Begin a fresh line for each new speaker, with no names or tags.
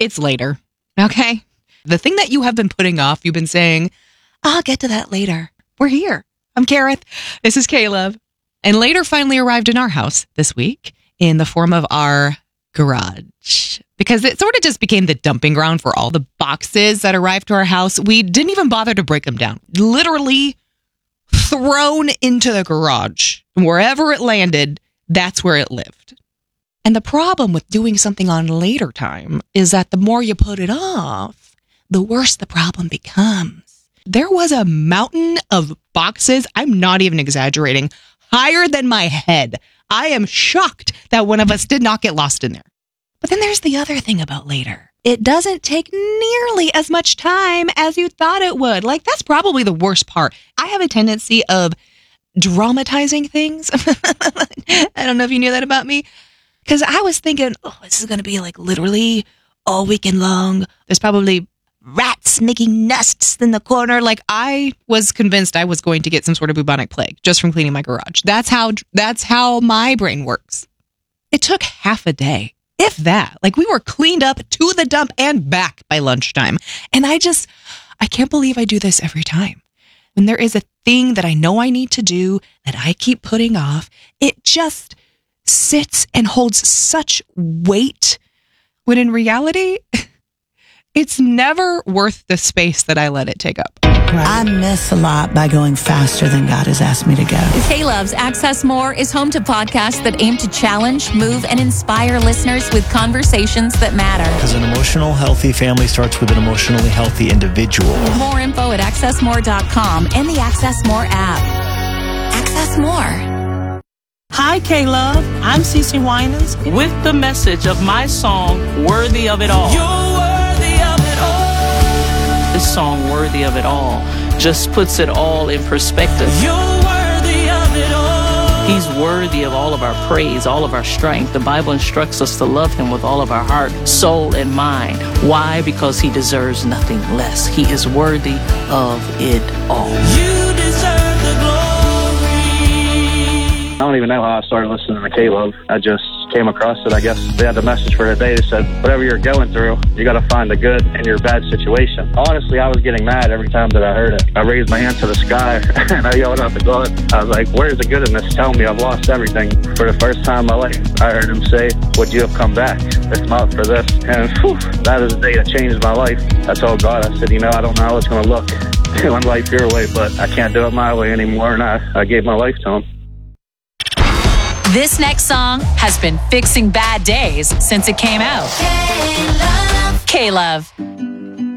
it's later. Okay? The thing that you have been putting off, you've been saying, I'll get to that later. We're here. I'm Kareth. This is Caleb. And later finally arrived in our house this week in the form of our garage. Because it sort of just became the dumping ground for all the boxes that arrived to our house. We didn't even bother to break them down. Literally thrown into the garage. Wherever it landed, that's where it lived. And the problem with doing something on later time is that the more you put it off, the worse the problem becomes. There was a mountain of boxes, I'm not even exaggerating, higher than my head. I am shocked that one of us did not get lost in there. But then there's the other thing about later. It doesn't take nearly as much time as you thought it would. Like, that's probably the worst part. I have a tendency of dramatizing things. I don't know if you knew that about me. Because I was thinking, oh, this is going to be like literally all weekend long. There's probably rats making nests in the corner. Like, I was convinced I was going to get some sort of bubonic plague just from cleaning my garage. That's how my brain works. It took half a day, if that. Like, we were cleaned up to the dump and back by lunchtime. And I can't believe I do this every time. When there is a thing that I know I need to do that I keep putting off, it just sits and holds such weight when in reality, it's never worth the space that I let it take up.
I miss a lot by going faster than God has asked me to go.
K-Love's Access More is home to podcasts that aim to challenge, move, and inspire listeners with conversations that matter.
Because an emotional, healthy family starts with an emotionally healthy individual.
More info at accessmore.com and the Access More app. Access More.
Hi, K-Love. I'm Cece Winans with the message of my song, Worthy of It All. You're worthy of it all. This song, Worthy of It All, just puts it all in perspective. You're worthy of it all. He's worthy of all of our praise, all of our strength. The Bible instructs us to love him with all of our heart, soul, and mind. Why? Because he deserves nothing less. He is worthy of it all. You deserve the glory.
I don't even know how I started listening to Caleb. I just came across it. I guess they had the message for today. They said, whatever you're going through, you got to find the good in your bad situation. Honestly, I was getting mad every time that I heard it. I raised my hand to the sky and I yelled out to God. I was like, where's the good in this? Tell me I've lost everything. For the first time in my life, I heard him say, would you have come back if not for this? And whew, that is the day that changed my life. I told God, I said, I don't know how it's going to look doing life your way, but I can't do it my way anymore. And I gave my life to him.
This next song has been fixing bad days since it came out. K-Love.